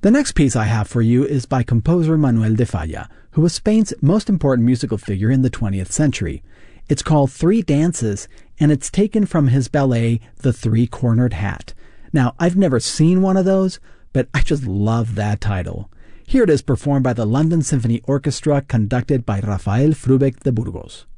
The next piece I have for you is by composer Manuel de Falla, who was Spain's most important musical figure in the 20th century. It's called Three Dances, and it's taken from his ballet, The Three-Cornered Hat. Now, I've never seen one of those, but I just love that title. Here it is performed by the London Symphony Orchestra, conducted by Rafael Frubeck de Burgos.